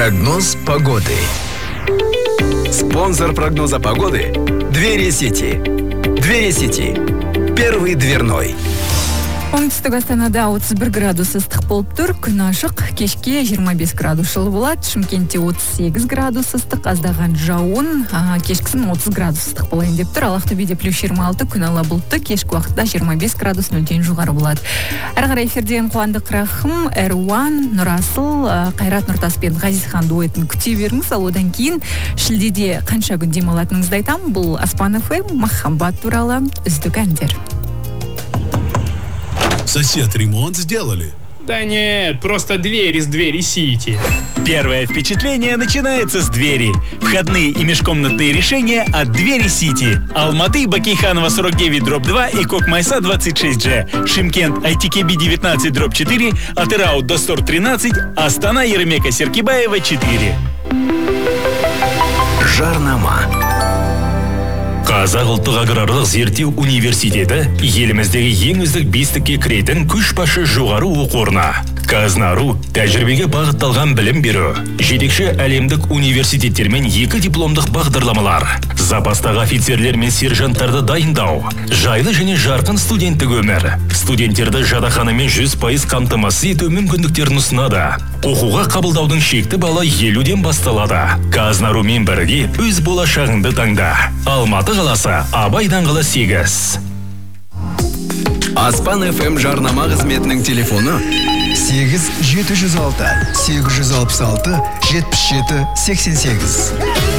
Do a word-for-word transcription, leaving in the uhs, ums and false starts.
Прогноз погоды. Спонсор прогноза погоды – Двери Сити. Двери Сити. Первый дверной. Оңтүстік Астанада отыз бір градус ыстық болып тұр, күн ашық, кешке жиырма бес градус жылы болады, Шымкентте отыз сегіз градус ыстық, аздаған жауын, кешкісін отыз градус ыстық болайын деп тұр, ал Ақтөбеде плюс жиырма алты, күн ала бұлтты, кешкі уақытта жиырма бес градус нөлден жоғары болады. Әрі қарай эфирден Қуандық Рахым, Әруан, Нұрасыл, Қайрат Нұртас пен Ғазизхан дуэтін күте беріңіз, ал одан кейін шілдеде қанша күн демалатыныңызды айтамын. Бұл Аспан эф эм, махаббат туралы үздік әндер. Сосед, ремонт сделали? Да нет, просто дверь из Двери Сити. Первое впечатление начинается с двери. Входные и межкомнатные решения от Двери Сити. Алматы, Бакейханова сорок девять дробь два и Кокмайса двадцать шесть джи. Шымкент, ай ти кей би девятнадцать дробь четыре, Атырау, Достор тринадцать, Астана, Еремека, Серкибаева четыре. Жарнама. Қазақ ұлттық аграрлық зерттеу университеті еліміздегі ең үздік бестікке кіретін көшбасшы жоғары оқу орны. Қазнару тәжірибеге бағытталған білім беру, жетекші әлемдік университеттермен екі дипломдық бағдарламалар, запастағы офицерлер мен сержанттарды дайындау, жайлы және жарқын студенттік өмір, студенттерді жатақханамен жүз пайыз қамтамасыз ету мүмкіндіктерін ұсынады. Оқуға қабылдаудың шекті балы елуден басталады. Қазнарумен бірге өз болашағыңды таңда. Алматы қаласы, Абай даңғылы сегіз. Аспан эф эм жарнама қызметінің телефоны сегіз жеті жүз алты сегіз жүз алпыс алты жетпіс жеті сексен сегіз.